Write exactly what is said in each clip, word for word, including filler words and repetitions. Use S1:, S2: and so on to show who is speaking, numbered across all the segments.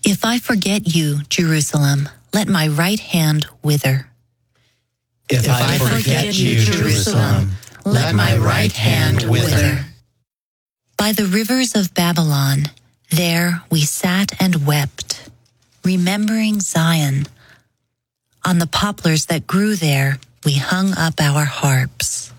S1: If I forget you, Jerusalem, let my right hand wither.
S2: If, if I, I forget you, Jerusalem, let my right hand wither.
S1: By the rivers of Babylon, there we sat and wept, remembering Zion. On the poplars that grew there, we hung up our harps.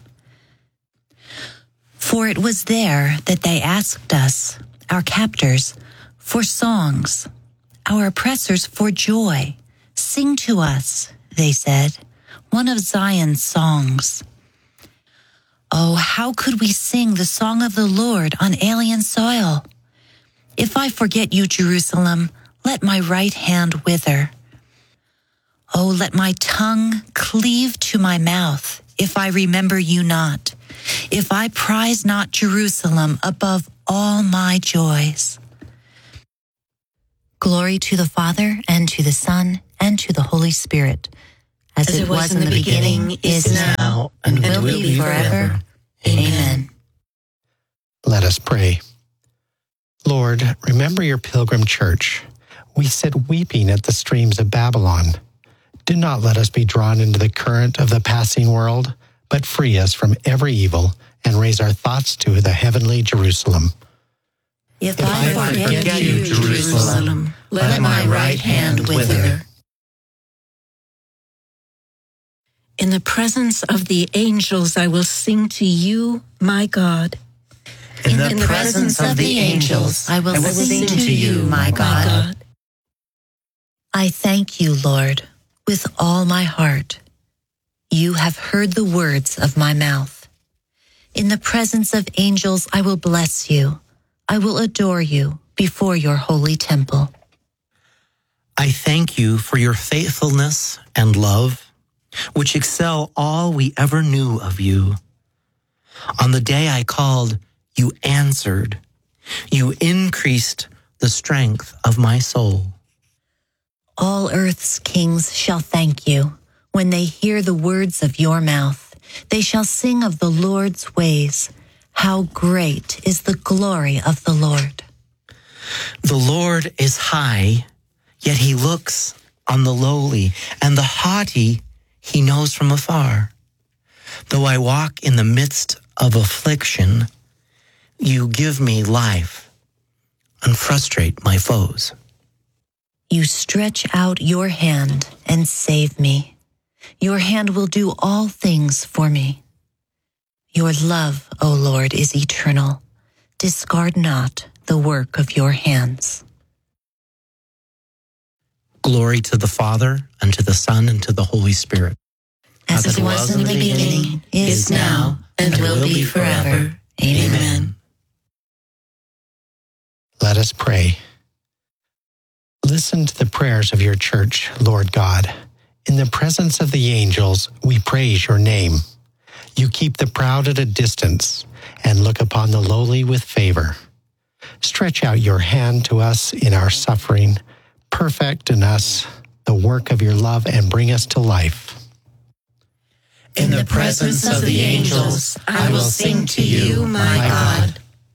S1: For it was there that they asked us, our captors, for songs, our oppressors for joy. Sing to us, they said, one of Zion's songs. Oh, how could we sing the song of the Lord on alien soil? If I forget you, Jerusalem, let my right hand wither. Oh, let my tongue cleave to my mouth if I remember you not, if I prize not Jerusalem above all my joys. Glory to the Father, and to the Son, and to the Holy Spirit, as, as it, it was, was in the beginning, beginning is, is now, and, and will, will be forever. forever. Amen.
S2: Let us pray. Lord, remember your pilgrim church. We sit weeping at the streams of Babylon. Do not let us be drawn into the current of the passing world, but free us from every evil and raise our thoughts to the heavenly Jerusalem.
S1: If, if I, I forget, forget you, Jerusalem, let, let my right hand wither.
S3: In the presence of the angels, I will sing to you, my God.
S1: In the, In the presence of the angels, I will, I will sing, sing to you, my God. my God. I thank you, Lord, with all my heart. You have heard the words of my mouth. In the presence of angels, I will bless you. I will adore you before your holy temple.
S4: I thank you for your faithfulness and love, which excel all we ever knew of you. On the day I called, you answered. You increased the strength of my soul.
S1: All earth's kings shall thank you when they hear the words of your mouth. They shall sing of the Lord's ways. How great is the glory of the Lord.
S4: The Lord is high, yet he looks on the lowly, and the haughty he knows from afar. Though I walk in the midst of affliction, you give me life and frustrate my foes.
S1: You stretch out your hand and save me. Your hand will do all things for me. Your love, O Lord, is eternal. Discard not the work of your hands.
S4: Glory to the Father, and to the Son, and to the Holy Spirit.
S1: As, As it was, was in the beginning, beginning is now, and, and will, will be forever. Amen. Amen.
S2: Let us pray. Listen to the prayers of your church, Lord God. In the presence of the angels, we praise your name. You keep the proud at a distance and look upon the lowly with favor. Stretch out your hand to us in our suffering. Perfect in us the work of your love and bring us to life.
S5: In the presence of the angels, I will sing to you, my God.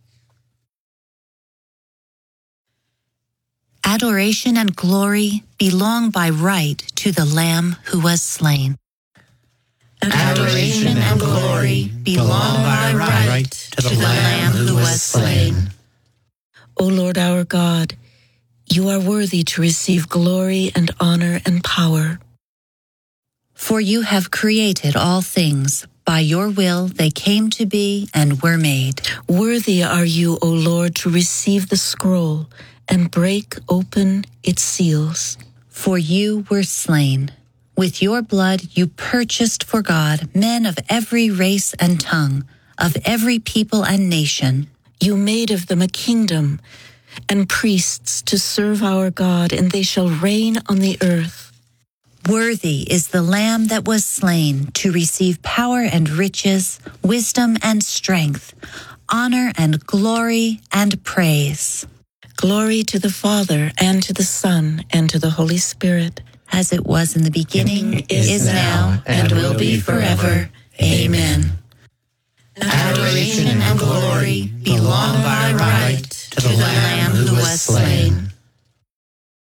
S1: Adoration and glory belong by right to the Lamb who was slain.
S5: Adoration and glory belong by right to the Lamb who was slain.
S3: O Lord our God, you are worthy to receive glory and honor and power.
S1: For you have created all things. By your will they came to be and were made.
S3: Worthy are you, O Lord, to receive the scroll and break open its seals.
S1: For you were slain. With your blood you purchased for God men of every race and tongue, of every people and nation.
S3: You made of them a kingdom and priests to serve our God, and they shall reign on the earth.
S1: Worthy is the Lamb that was slain to receive power and riches, wisdom and strength, honor and glory and praise.
S3: Glory to the Father, and to the Son, and to the Holy Spirit.
S1: As it was in the beginning,
S5: is, is now, and will be forever. Amen. Adoration and glory belong by right to the Lamb who was slain.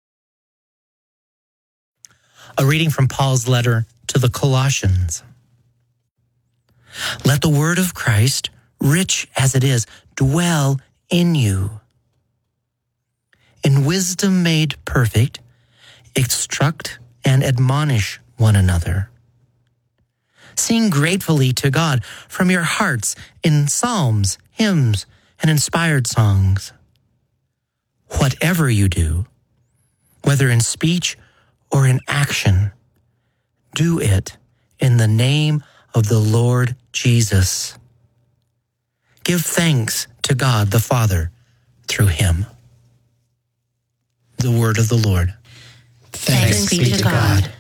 S4: A reading from Paul's letter to the Colossians. Let the word of Christ, rich as it is, dwell in you. In wisdom made perfect, instruct and admonish one another. Sing gratefully to God from your hearts in psalms, hymns, and inspired songs. Whatever you do, whether in speech or in action, do it in the name of the Lord Jesus. Give thanks to God the Father through him. The word of the Lord.
S1: Thanks, Thanks be to God. God.